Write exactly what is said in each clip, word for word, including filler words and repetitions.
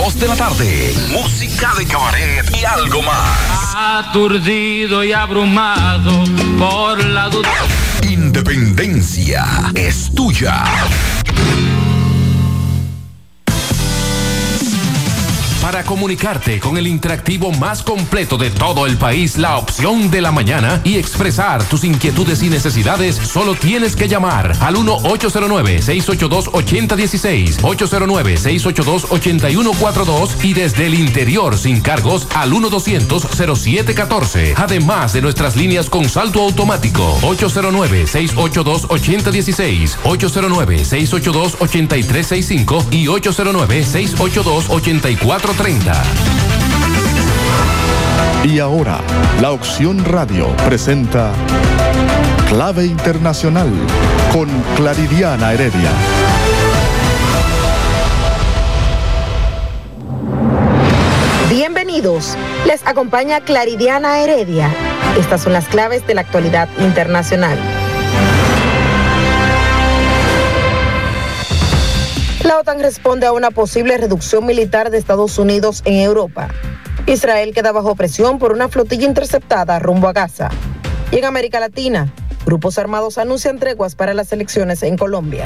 dos de la tarde. Música de cabaret y algo más. Aturdido y abrumado por la duda. Independencia es tuya. Para comunicarte con el interactivo más completo de todo el país, la opción de la mañana, y expresar tus inquietudes y necesidades, solo tienes que llamar al uno ocho cero nueve, seis ocho dos, ocho cero uno seis, ocho cero nueve, seis ocho dos, ocho uno cuatro dos y desde el interior sin cargos al uno doscientos, cero siete catorce. Además de nuestras líneas con salto automático ocho cero nueve, seis ocho dos, ocho cero uno seis, ocho cero nueve, seis ocho dos, ocho tres seis cinco y ocho cero nueve, seis ocho dos, ocho cuatro treinta. Y ahora, la Opción Radio presenta Clave Internacional con Claridiana Heredia. Bienvenidos, les acompaña Claridiana Heredia. Estas son las claves de la actualidad internacional. La OTAN responde a una posible reducción militar de Estados Unidos en Europa. Israel queda bajo presión por una flotilla interceptada rumbo a Gaza. Y en América Latina, grupos armados anuncian treguas para las elecciones en Colombia.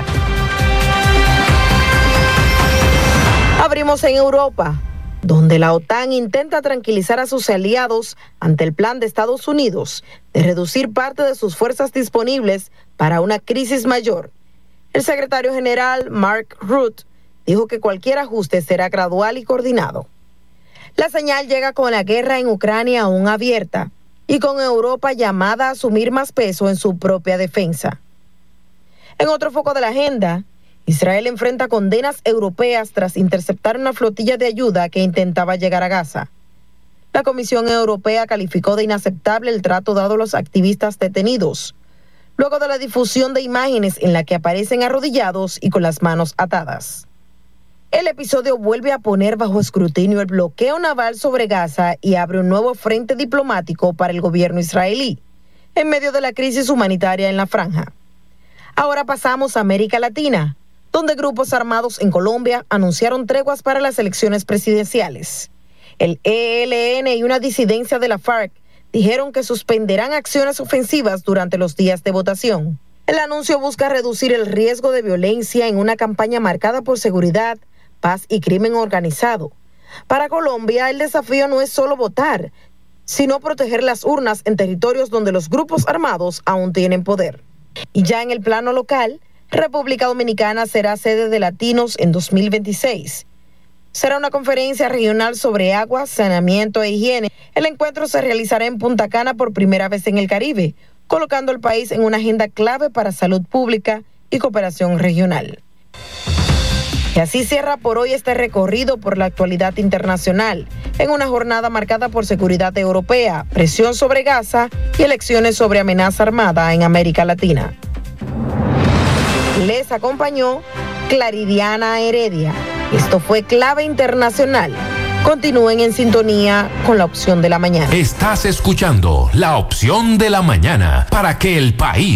Abrimos en Europa, donde la OTAN intenta tranquilizar a sus aliados ante el plan de Estados Unidos de reducir parte de sus fuerzas disponibles para una crisis mayor. El secretario general Mark Rutte dijo que cualquier ajuste será gradual y coordinado. La señal llega con la guerra en Ucrania aún abierta y con Europa llamada a asumir más peso en su propia defensa. En otro foco de la agenda, Israel enfrenta condenas europeas tras interceptar una flotilla de ayuda que intentaba llegar a Gaza. La Comisión Europea calificó de inaceptable el trato dado a los activistas detenidos, luego de la difusión de imágenes en la que aparecen arrodillados y con las manos atadas. El episodio vuelve a poner bajo escrutinio el bloqueo naval sobre Gaza y abre un nuevo frente diplomático para el gobierno israelí, en medio de la crisis humanitaria en la franja. Ahora pasamos a América Latina, donde grupos armados en Colombia anunciaron treguas para las elecciones presidenciales. El E L N y una disidencia de la FARC dijeron que suspenderán acciones ofensivas durante los días de votación. El anuncio busca reducir el riesgo de violencia en una campaña marcada por seguridad, paz y crimen organizado. Para Colombia, el desafío no es solo votar, sino proteger las urnas en territorios donde los grupos armados aún tienen poder. Y ya en el plano local, República Dominicana será sede de Latinos en dos mil veintiséis. Será una conferencia regional sobre agua, saneamiento e higiene. El encuentro se realizará en Punta Cana por primera vez en el Caribe, colocando al país en una agenda clave para salud pública y cooperación regional. Y así cierra por hoy este recorrido por la actualidad internacional, en una jornada marcada por seguridad europea, presión sobre Gaza y elecciones sobre amenaza armada en América Latina. Les acompañó Claridiana Heredia. Esto fue Clave Internacional. Continúen en sintonía con la Opción de la Mañana. Estás escuchando la Opción de la Mañana para que el país